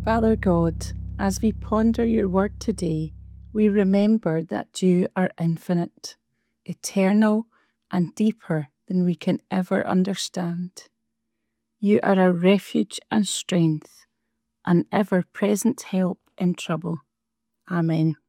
Father God, as we ponder your word today, we remember that you are infinite, eternal, and deeper than we can ever understand. You are a refuge and strength, an ever-present help in trouble. Amen.